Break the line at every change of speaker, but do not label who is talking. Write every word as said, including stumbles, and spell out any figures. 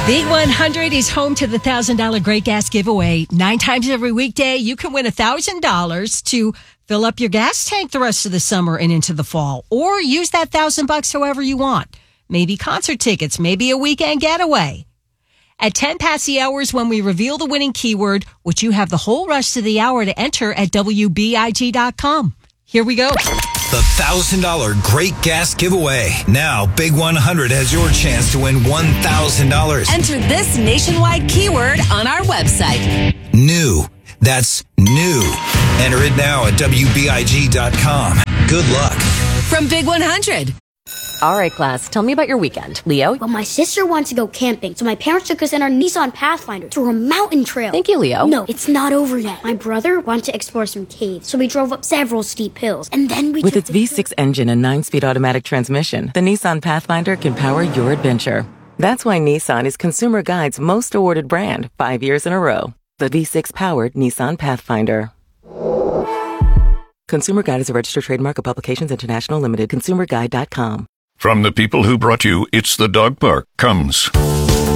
Big one hundred is home to the one thousand dollars Great Gas Giveaway. Nine times every weekday, you can win one thousand dollars to fill up your gas tank the rest of the summer and into the fall. Or use that one thousand bucks however you want. Maybe concert tickets, maybe a weekend getaway. At ten past the hours when we reveal the winning keyword, which you have the whole rest of the hour to enter at W B I G dot com. Here we go.
The one thousand dollars Great Gas Giveaway. Now, Big one hundred has your chance to win one thousand dollars.
Enter this nationwide keyword on our website.
New. That's new. Enter it now at W B I G dot com. Good luck.
From Big one hundred.
All right, class, tell me about your weekend. Leo?
Well, my sister wants to go camping, so my parents took us in our Nissan Pathfinder to a mountain trail.
Thank you, Leo.
No, it's not over yet. My brother wanted to explore some caves, so we drove up several steep hills, and then we
With
took
its
the
V six engine and nine-speed automatic transmission, the Nissan Pathfinder can power your adventure. That's why Nissan is Consumer Guide's most awarded brand, five years in a row. The V six-powered Nissan Pathfinder. Consumer Guide is a registered trademark of Publications International Limited. consumer guide dot com.
From the people who brought you It's the Dog Park comes